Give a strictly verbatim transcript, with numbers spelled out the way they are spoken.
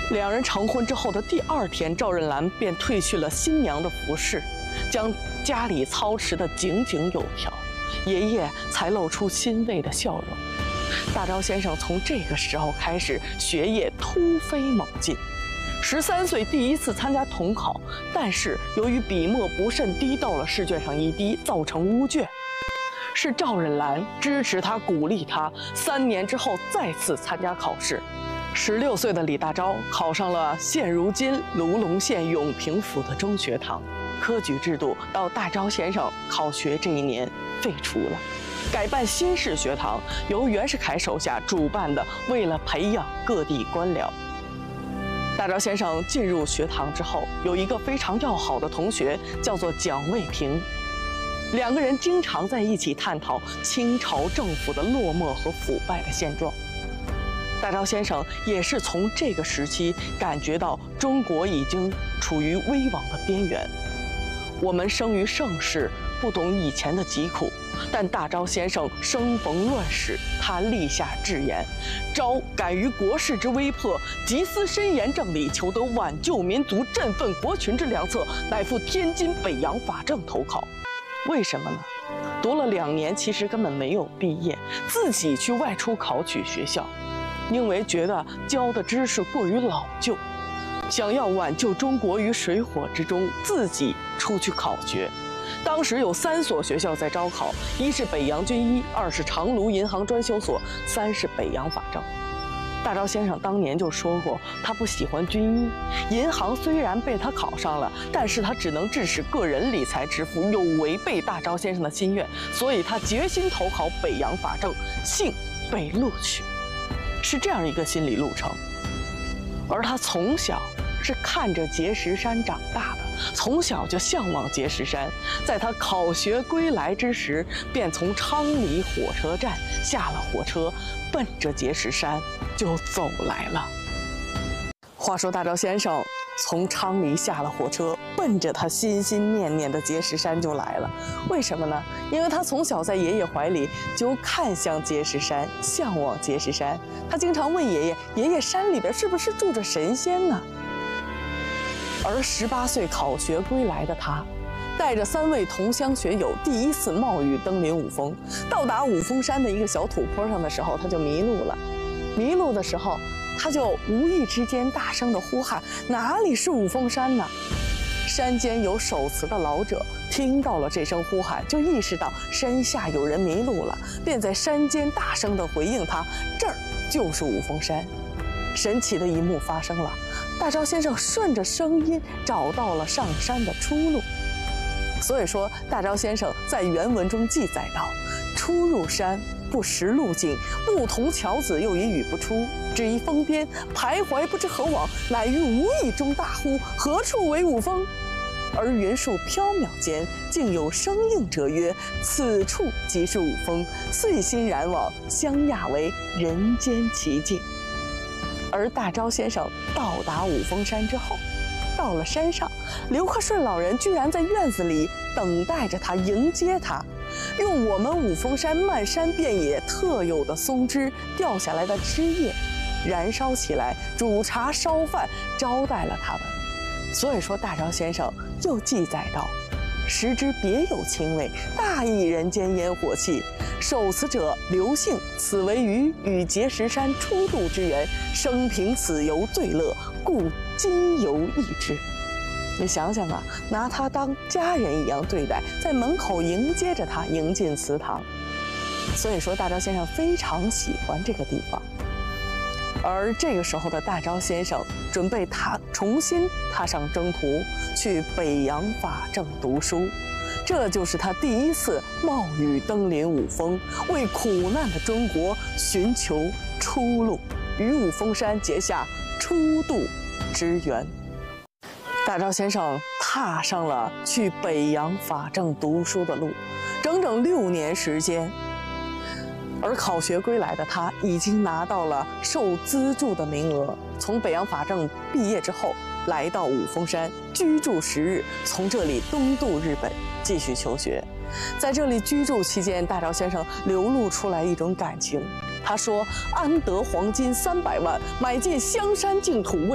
两人成婚之后的第二天，赵荏兰便褪去了新娘的服饰，将家里操持得井井有条，爷爷才露出欣慰的笑容。大钊先生从这个时候开始学业突飞猛进，十三岁第一次参加统考，但是由于笔墨不慎滴到了试卷上一滴，造成乌卷。是赵荏兰支持他、鼓励他，三年之后再次参加考试。十六岁的李大钊考上了现如今卢龙县永平府的中学堂，科举制度到大钊先生考学这一年废除了，改办新式学堂，由袁世凯手下主办的，为了培养各地官僚。大钊先生进入学堂之后，有一个非常要好的同学，叫做蒋渭平。两个人经常在一起探讨清朝政府的落寞和腐败的现状。大钊先生也是从这个时期感觉到中国已经处于危亡的边缘。我们生于盛世，不懂以前的疾苦，但大钊先生生逢乱世，他立下志言：钊敢于国事之危迫，急思深严正理，求得挽救民族、振奋国群之良策，乃赴天津北洋法政投考。为什么呢？读了两年，其实根本没有毕业，自己去外出考取学校，因为觉得教的知识过于老旧，想要挽救中国于水火之中，自己出去考学。当时有三所学校在招考，一是北洋军医，二是长芦银行专修所，三是北洋法政。大钊先生当年就说过，他不喜欢军医，银行虽然被他考上了，但是他只能致使个人理财致富，有违背大钊先生的心愿，所以他决心投考北洋法政，幸被录取，是这样一个心理路程。而他从小是看着碣石山长大的，从小就向往碣石山。在他考学归来之时，便从昌黎火车站下了火车，奔着碣石山就走来了。话说大钊先生从昌黎下了火车，奔着他心心念念的碣石山就来了。为什么呢？因为他从小在爷爷怀里就看向碣石山，向往碣石山。他经常问爷爷：“爷爷，山里边是不是住着神仙呢？”而十八岁考学归来的他，带着三位同乡学友，第一次冒雨登临五峰。到达五峰山的一个小土坡上的时候，他就迷路了。迷路的时候，他就无意之间大声地呼喊：“哪里是五峰山呢？”山间有守祠的老者听到了这声呼喊，就意识到山下有人迷路了，便在山间大声地回应他：“这儿就是五峰山。”神奇的一幕发生了，大钊先生顺着声音找到了上山的出路。所以说，大钊先生在原文中记载道：“初入山，不识路径，牧童樵子又已语不出，只一峰巅，徘徊不知何往，乃于无意中大呼：何处为五峰？而云树缥缈间，竟有声应者曰：此处即是五峰。遂欣然往，相讶为人间奇境。”而大钊先生到达五峰山之后，到了山上，刘克顺老人居然在院子里等待着他，迎接他，用我们五峰山漫山遍野特有的松枝掉下来的枝叶燃烧起来，煮茶烧饭，招待了他们。所以说，大钊先生又记载道：“时之别有清味，大益人间烟火气。受此者刘姓，此为于与碣石山初度之缘，生平此游最乐，故今犹忆之。”你想想啊，拿他当家人一样对待，在门口迎接着他，迎进祠堂。所以说，大钊先生非常喜欢这个地方。而这个时候的大钊先生准备踏重新踏上征途，去北洋法政读书。这就是他第一次冒雨登临五峰，为苦难的中国寻求出路，与五峰山结下初度之缘。大钊先生踏上了去北洋法政读书的路，整整六年时间。而考学归来的他，已经拿到了受资助的名额，从北洋法政毕业之后，来到五峰山居住十日，从这里东渡日本继续求学。在这里居住期间，大钊先生流露出来一种感情，他说：“安得黄金三百万，买进香山净土。”